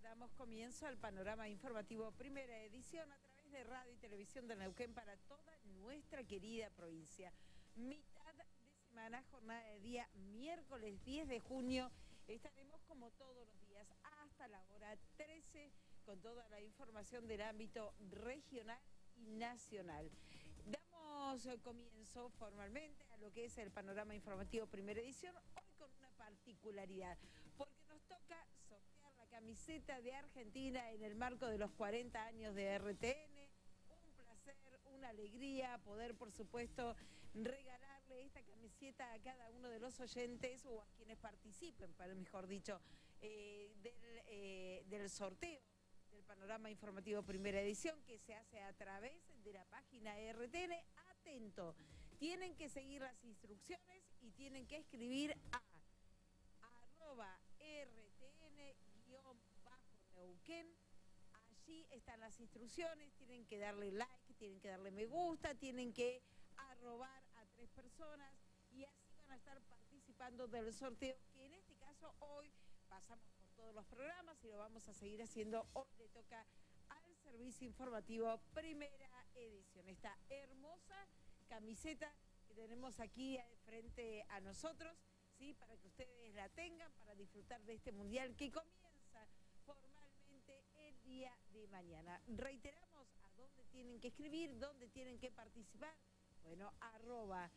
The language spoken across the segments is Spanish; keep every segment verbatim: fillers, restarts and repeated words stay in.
damos comienzo al panorama informativo primera edición a través de radio y televisión de Neuquén para toda nuestra querida provincia. Mitad de semana, jornada de día miércoles diez de junio, estaremos como todos los días hasta la hora trece con toda la información del ámbito regional y nacional. Damos comienzo formalmente a lo que es el panorama informativo primera edición, hoy con una particularidad, porque nos toca sortear la camiseta de Argentina en el marco de los cuarenta años de R T N. Un placer, una alegría poder, por supuesto, regalarle esta camiseta a cada uno de los oyentes o a quienes participen, para mejor dicho, eh, del, eh, del sorteo del panorama informativo primera edición, que se hace a través de la página R T N. Atento, tienen que seguir las instrucciones y tienen que escribir a arroba rtn-neuquén. Allí están las instrucciones, tienen que darle like, tienen que darle me gusta, tienen que arrobar a tres personas y así van a estar participando del sorteo, que en este caso hoy pasamos por todos los programas y lo vamos a seguir haciendo. Hoy le toca al servicio informativo primera edición. Esta hermosa camiseta que tenemos aquí frente a nosotros, ¿sí? Para que ustedes la tengan, para disfrutar de este mundial que comienza formalmente el día de mañana. Reiteramos a dónde tienen que escribir, dónde tienen que participar. Bueno, arroba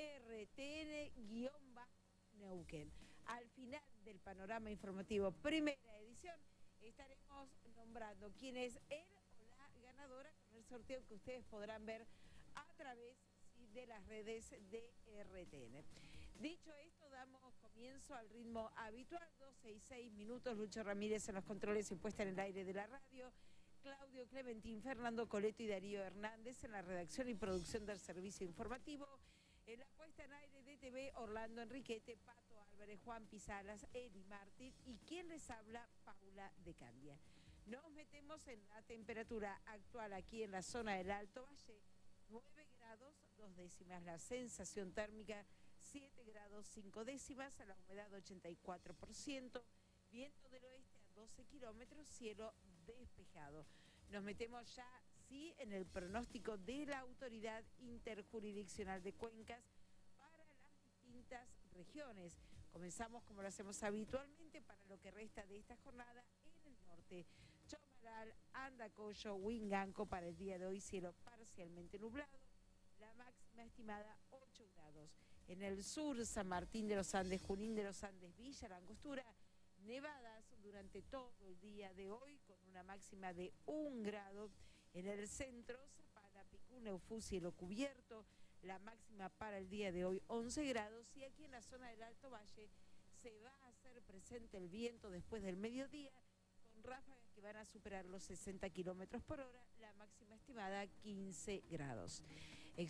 rtn-neuquén. Al final del panorama informativo primera edición estaremos nombrando quién es el o la ganadora con el sorteo que ustedes podrán ver a través, ¿sí?, de las redes de R T N. Dicho esto, damos comienzo al ritmo habitual, doce y seis minutos. Lucho Ramírez en los controles y puesta en el aire de la radio. Claudio Clementín, Fernando Coleto y Darío Hernández en la redacción y producción del servicio informativo. En la puesta en aire de T V, Orlando Enriquete, Pato Álvarez, Juan Pisalas, Eli Martín y quien les habla, Paula de Candia. Nos metemos en la temperatura actual aquí en la zona del Alto Valle, nueve grados dos décimas, la sensación térmica siete grados cinco décimas, la humedad ochenta y cuatro por ciento, viento del oeste a doce kilómetros, cielo despejado. Nos metemos ya, sí, en el pronóstico de la Autoridad Interjurisdiccional de Cuencas para las distintas regiones. Comenzamos, como lo hacemos habitualmente, para lo que resta de esta jornada en el norte. Chomalal, Andacollo, Huinganco, para el día de hoy cielo parcialmente nublado, la máxima estimada ocho grados. En el sur, San Martín de los Andes, Junín de los Andes, Villa La Angostura, nevadas durante todo el día de hoy con una máxima de un grado. En el centro, Zapala, Picún, Neufú, cielo cubierto, la máxima para el día de hoy once grados. Y aquí en la zona del Alto Valle se va a hacer presente el viento después del mediodía con ráfagas que van a superar los sesenta kilómetros por hora, la máxima estimada quince grados.